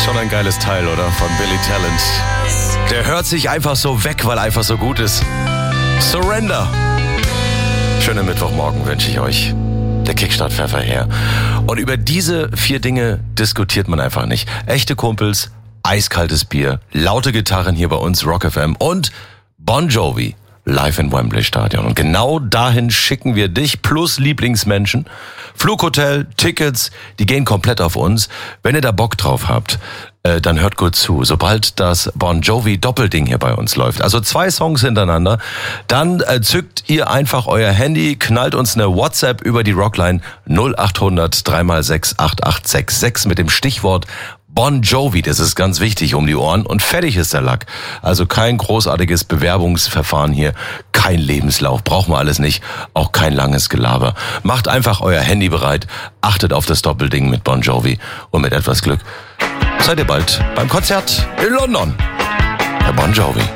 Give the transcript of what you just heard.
Schon ein geiles Teil, oder? Von Billy Talent. Der hört sich einfach so weg, weil er einfach so gut ist. Surrender. Schönen Mittwochmorgen wünsche ich euch. Der Kickstart-Pfeffer her. Und über diese 4 Dinge diskutiert man einfach nicht. Echte Kumpels, eiskaltes Bier, laute Gitarren hier bei uns, Rock FM und Bon Jovi live im Wembley Stadion. Und genau dahin schicken wir dich plus Lieblingsmenschen. Flughotel, Tickets, die gehen komplett auf uns. Wenn ihr da Bock drauf habt, dann hört gut zu. Sobald das Bon Jovi Doppelding hier bei uns läuft, also 2 Songs hintereinander, dann zückt ihr einfach euer Handy, knallt uns eine WhatsApp über die Rockline 0800 3x6 8866 mit dem Stichwort Bon Jovi, das ist ganz wichtig, um die Ohren, und fertig ist der Lack. Also kein großartiges Bewerbungsverfahren hier, kein Lebenslauf, brauchen wir alles nicht, auch kein langes Gelaber. Macht einfach euer Handy bereit, achtet auf das Doppelding mit Bon Jovi und mit etwas Glück seid ihr bald beim Konzert in London bei Bon Jovi.